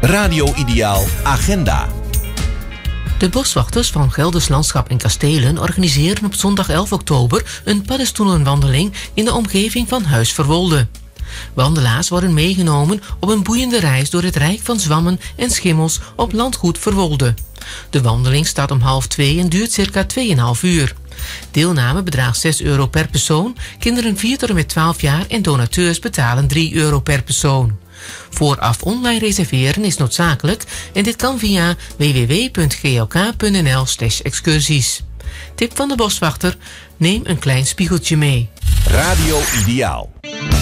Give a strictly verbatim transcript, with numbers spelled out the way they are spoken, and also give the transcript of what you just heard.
Radio Ideaal Agenda. De boswachters van Gelders Landschap en Kastelen organiseren op zondag elf oktober een paddenstoelenwandeling in de omgeving van Huis Verwolde. Wandelaars worden meegenomen op een boeiende reis door het rijk van zwammen en schimmels op landgoed Verwolde. De wandeling start om half twee en duurt circa twee komma vijf uur. Deelname bedraagt zes euro per persoon, kinderen vier tot en met twaalf jaar en donateurs betalen drie euro per persoon. Vooraf online reserveren is noodzakelijk en dit kan via w w w punt g l k punt n l slash excursies. Tip van de boswachter: neem een klein spiegeltje mee. Radio Ideaal.